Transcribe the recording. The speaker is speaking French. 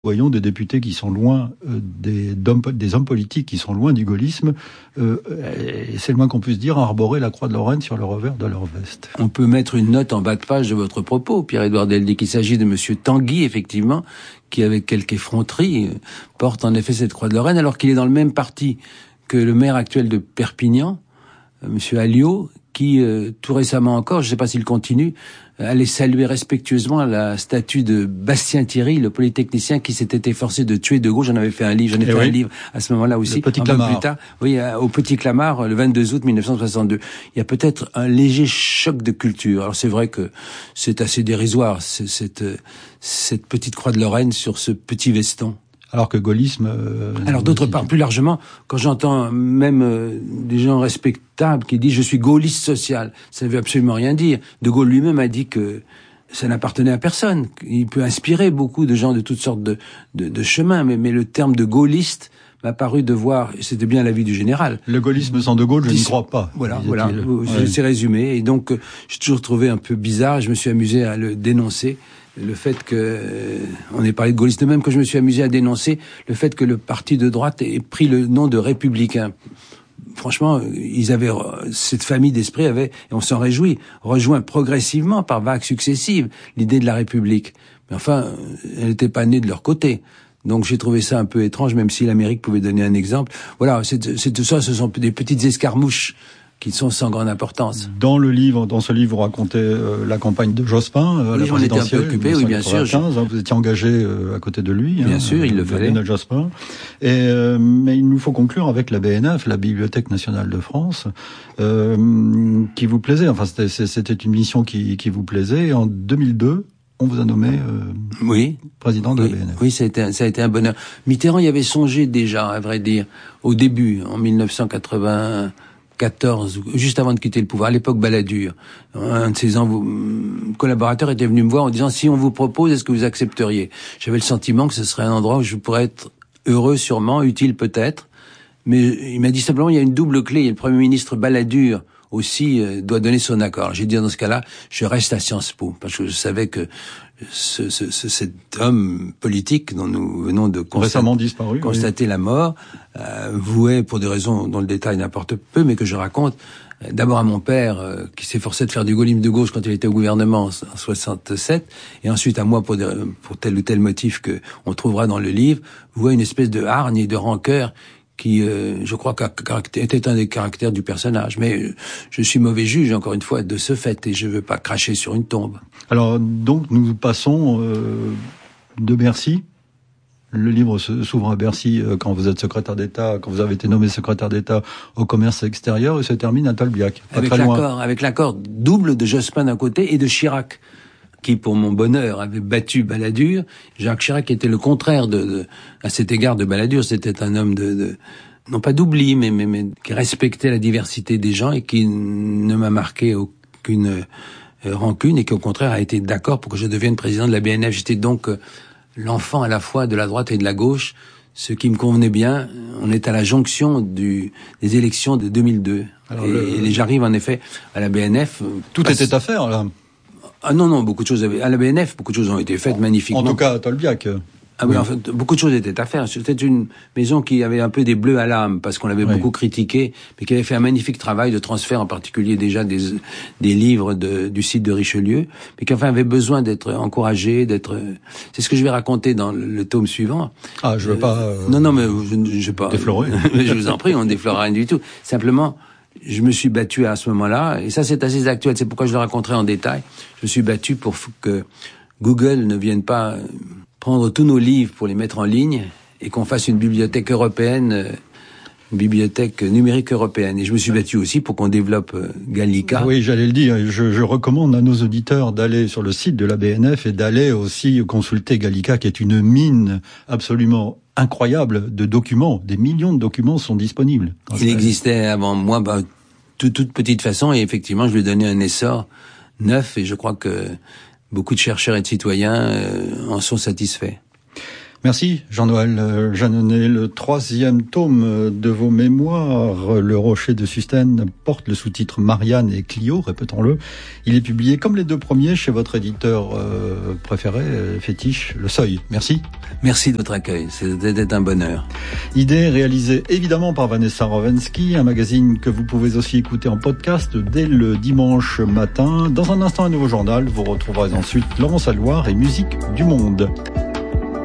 Voyons des députés qui sont loin des hommes politiques qui sont loin du gaullisme, et c'est le moins qu'on puisse dire, arborer la croix de Lorraine sur le revers de leur veste. On peut mettre une note en bas de page de votre propos, Pierre-Édouard Deldic, qu'il s'agit de monsieur Tanguy, effectivement, qui, avec quelques effronteries, porte en effet cette croix de Lorraine, alors qu'il est dans le même parti que le maire actuel de Perpignan, monsieur Alliot, qui, tout récemment encore, je ne sais pas s'il continue, allait saluer respectueusement la statue de Bastien Thierry, le polytechnicien qui s'était efforcé de tuer De Gaulle. J'en ai fait un livre à ce moment-là aussi. Le Petit Clamart. Plus tard, oui, au Petit Clamart, le 22 août 1962. Il y a peut-être un léger choc de culture. Alors c'est vrai que c'est assez dérisoire, cette petite croix de Lorraine sur ce petit veston. Alors que gaullisme... Alors d'autre part, plus largement, quand j'entends même des gens respectables qui disent « je suis gaulliste social », ça ne veut absolument rien dire. De Gaulle lui-même a dit que ça n'appartenait à personne. Il peut inspirer beaucoup de gens de toutes sortes de chemins, mais le terme de gaulliste m'a paru devoir, c'était bien l'avis du général. Le gaullisme sans De Gaulle, je n'y crois pas. Voilà, c'est résumé. Et donc, j'ai toujours trouvé un peu bizarre, je me suis amusé à le dénoncer. Le fait que, on ait parlé de gaulliste, même que je me suis amusé à dénoncer le fait que le parti de droite ait pris le nom de républicain. Franchement, cette famille d'esprit avait, et on s'en réjouit, rejoint progressivement par vagues successives l'idée de la République. Mais enfin, elle n'était pas née de leur côté. Donc j'ai trouvé ça un peu étrange, même si l'Amérique pouvait donner un exemple. Voilà, c'est tout ça, ce sont des petites escarmouches qui sont sans grande importance. Dans ce livre, vous racontez la campagne de Jospin à la présidentielle. Un peu occupé, oui, bien sûr. Vous étiez engagé à côté de lui. Bien sûr, il le fallait. Lionel Jospin. Mais il nous faut conclure avec la BNF, la Bibliothèque nationale de France, qui vous plaisait. Enfin, c'était une mission qui vous plaisait. Et en 2002, on vous a nommé président de la BNF. Oui, ça a été un bonheur. Mitterrand y avait songé déjà, à vrai dire, au début, en 1994, juste avant de quitter le pouvoir, à l'époque Balladur. Un de ses collaborateurs était venu me voir en disant « Si on vous propose, est-ce que vous accepteriez ?» J'avais le sentiment que ce serait un endroit où je pourrais être heureux sûrement, utile peut-être. Mais il m'a dit simplement « Il y a une double clé. Le Premier ministre Balladur aussi doit donner son accord. » J'ai dit dans ce cas-là, je reste à Sciences Po, parce que je savais que cet homme politique dont nous venons de constater la mort, vouait, pour des raisons dont le détail n'importe peu, mais que je raconte, d'abord à mon père, qui s'efforçait de faire du gaullisme de gauche quand il était au gouvernement en 67, et ensuite à moi pour tel ou tel motif que on trouvera dans le livre, vouait une espèce de hargne et de rancœur qui, je crois, était un des caractères du personnage. Mais je suis mauvais juge, encore une fois, de ce fait, et je veux pas cracher sur une tombe. Alors, donc, nous passons de Bercy. Le livre s'ouvre à Bercy quand vous êtes secrétaire d'État, quand vous avez été nommé secrétaire d'État au commerce extérieur, et se termine à Tolbiac. Avec l'accord double de Jospin d'un côté et de Chirac, qui, pour mon bonheur, avait battu Balladur. Jacques Chirac était le contraire à cet égard de Balladur. C'était un homme non pas d'oubli, mais qui respectait la diversité des gens et qui ne m'a marqué aucune rancune et qui, au contraire, a été d'accord pour que je devienne président de la BNF. J'étais donc l'enfant à la fois de la droite et de la gauche, ce qui me convenait bien. On est à la jonction des élections de 2002. Alors j'arrive en effet à la BNF. Tout était à faire, là. Ah non, beaucoup de choses à la BNF, beaucoup de choses ont été faites magnifiquement. En tout cas, à Tolbiac. Ah oui, en fait, beaucoup de choses étaient à faire. C'était une maison qui avait un peu des bleus à l'âme, parce qu'on l'avait beaucoup critiqué, mais qui avait fait un magnifique travail de transfert, en particulier déjà des livres du site de Richelieu, mais qui enfin avait besoin d'être encouragé, c'est ce que je vais raconter dans le tome suivant. Ah, je veux pas... Non, mais je veux pas... Déflorer. Je vous en prie, on ne déflore rien du tout. Simplement, je me suis battu à ce moment-là, et ça c'est assez actuel, c'est pourquoi je le raconterai en détail. Je me suis battu pour que Google ne vienne pas prendre tous nos livres pour les mettre en ligne et qu'on fasse une bibliothèque européenne, une bibliothèque numérique européenne. Et je me suis battu aussi pour qu'on développe Gallica. Oui, j'allais le dire. Je recommande à nos auditeurs d'aller sur le site de la BNF et d'aller aussi consulter Gallica, qui est une mine absolument incroyable de documents. Des millions de documents sont disponibles. Il existait avant moi, toute petite façon, et effectivement, je lui ai donné un essor neuf, et je crois que beaucoup de chercheurs et de citoyens en sont satisfaits. Merci Jean-Noël Jeannonnet. Le 3e tome de vos mémoires, Le Rocher de Sustène, porte le sous-titre Marianne et Clio, répétons-le. Il est publié comme les 2 premiers chez votre éditeur préféré, fétiche, Le Seuil. Merci. Merci de votre accueil, c'était un bonheur. Idée réalisée évidemment par Vanessa Rovensky, un magazine que vous pouvez aussi écouter en podcast dès le dimanche matin. Dans un instant, un nouveau journal. Vous retrouverez ensuite Laurence Alloire et Musique du Monde.